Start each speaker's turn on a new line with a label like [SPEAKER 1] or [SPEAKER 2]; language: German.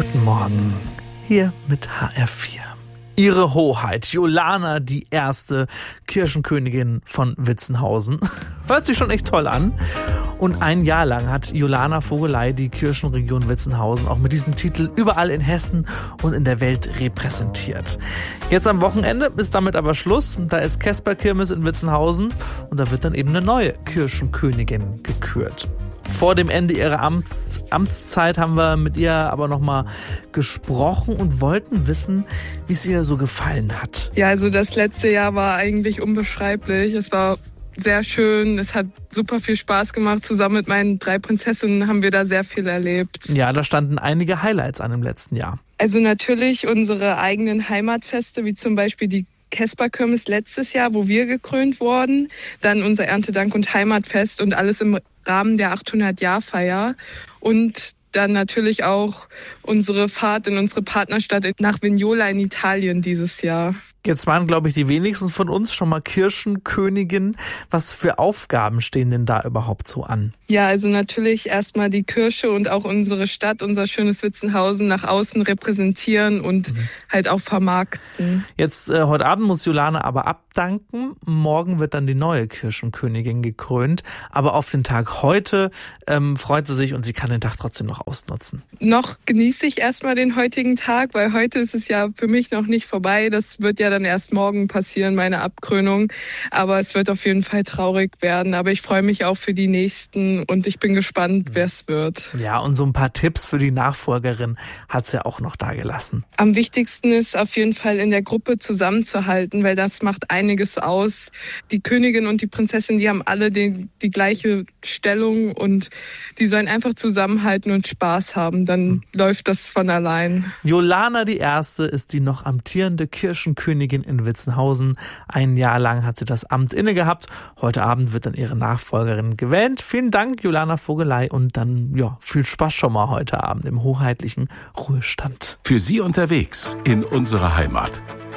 [SPEAKER 1] Guten Morgen, hier mit HR4. Ihre Hoheit, Jolana, die erste Kirchenkönigin von Witzenhausen. Hört sich schon echt toll an. Und ein Jahr lang hat Jolana Vogelei die Kirchenregion Witzenhausen auch mit diesem Titel überall in Hessen und in der Welt repräsentiert. Jetzt am Wochenende ist damit aber Schluss. Da ist Kesperkirmes in Witzenhausen und da wird dann eben eine neue Kirchenkönigin gekürt. Vor dem Ende ihrer Amtszeit haben wir mit ihr aber nochmal gesprochen und wollten wissen, wie es ihr so gefallen hat.
[SPEAKER 2] Ja, also das letzte Jahr war eigentlich unbeschreiblich. Es war sehr schön, es hat super viel Spaß gemacht. Zusammen mit meinen 3 Prinzessinnen haben wir da sehr viel erlebt.
[SPEAKER 1] Ja, da standen einige Highlights an im letzten Jahr.
[SPEAKER 2] Also natürlich unsere eigenen Heimatfeste, wie zum Beispiel die Kesperkirmes letztes Jahr, wo wir gekrönt wurden. Dann unser Erntedank- und Heimatfest und alles im Rahmen der 800-Jahr-Feier. Und dann natürlich auch unsere Fahrt in unsere Partnerstadt nach Vignola in Italien dieses Jahr.
[SPEAKER 1] Jetzt waren, glaube ich, die wenigsten von uns schon mal Kirchenkönigin. Was für Aufgaben stehen denn da überhaupt so an?
[SPEAKER 2] Ja, also natürlich erstmal die Kirche und auch unsere Stadt, unser schönes Witzenhausen nach außen repräsentieren und halt auch vermarkten.
[SPEAKER 1] Jetzt heute Abend muss Jolana aber abdanken. Morgen wird dann die neue Kirchenkönigin gekrönt. Aber auf den Tag heute freut sie sich und sie kann den Tag trotzdem noch ausnutzen.
[SPEAKER 2] Noch genieße ich erstmal den heutigen Tag, weil heute ist es ja für mich noch nicht vorbei. Das wird ja dann erst morgen passieren, meine Abkrönung. Aber es wird auf jeden Fall traurig werden. Aber ich freue mich auch für die nächsten und ich bin gespannt, wer es wird.
[SPEAKER 1] Ja, und so ein paar Tipps für die Nachfolgerin hat sie ja auch noch da gelassen.
[SPEAKER 2] Am wichtigsten ist auf jeden Fall in der Gruppe zusammenzuhalten, weil das macht einiges aus. Die Königin und die Prinzessin, die haben alle die gleiche Stellung und die sollen einfach zusammenhalten und Spaß haben. Dann läuft das von allein.
[SPEAKER 1] Jolana die Erste ist die noch amtierende Kirchenkönigin in Witzenhausen. Ein Jahr lang hat sie das Amt inne gehabt. Heute Abend wird dann ihre Nachfolgerin gewählt. Vielen Dank, Jolana Vogelei. Und dann, viel Spaß schon mal heute Abend im hoheitlichen Ruhestand.
[SPEAKER 3] Für Sie unterwegs in unserer Heimat.